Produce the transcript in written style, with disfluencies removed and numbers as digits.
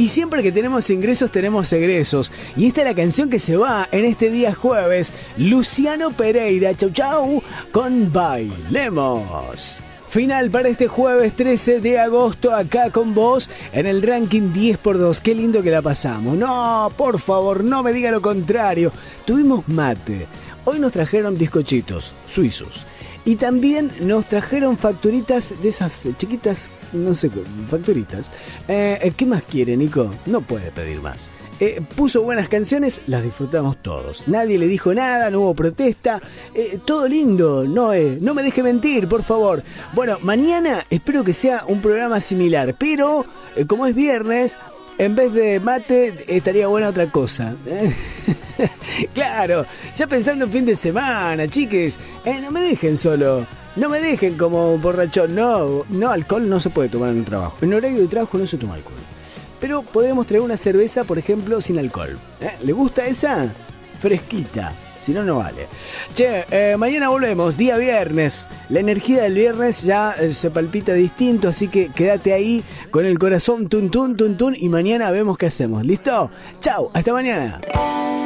siempre que tenemos ingresos tenemos egresos. Y esta es la canción que se va en este día jueves. Luciano Pereira, chau chau, con Bailemos. Final para este jueves 13 de agosto acá con vos en el ranking 10x2. Qué lindo que la pasamos. No, por favor, no me diga lo contrario. Tuvimos mate. Hoy nos trajeron bizcochitos suizos. Y también nos trajeron facturitas de esas chiquitas, no sé, facturitas. ¿Qué más quiere, Nico? No puede pedir más. Puso buenas canciones, las disfrutamos todos. Nadie le dijo nada, no hubo protesta. Todo lindo, Noé. No me deje mentir, por favor. Bueno, mañana espero que sea un programa similar. Pero, como es viernes, en vez de mate, estaría buena otra cosa. Claro, ya pensando en fin de semana, chiques. No me dejen solo. No me dejen como borrachón. No, alcohol no se puede tomar en un trabajo. En horario de trabajo no se toma alcohol. Pero podemos traer una cerveza, por ejemplo, sin alcohol. ¿Le gusta esa? Fresquita. Si no, no vale. Che, mañana volvemos, día viernes. La energía del viernes ya se palpita distinto, así que quédate ahí con el corazón tun tun tun tun y mañana vemos qué hacemos. ¿Listo? Chau, hasta mañana.